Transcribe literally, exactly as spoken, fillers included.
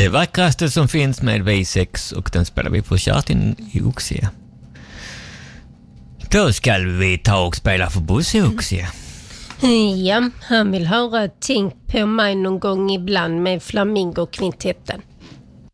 Det vackraste som finns med V sex, och den spelar vi på Chartin i Oxie. Då ska vi ta och spela för Bosse i Oxie. Ja, han vill höra Tänk på mig någon gång ibland med Flamingo-kvintetten.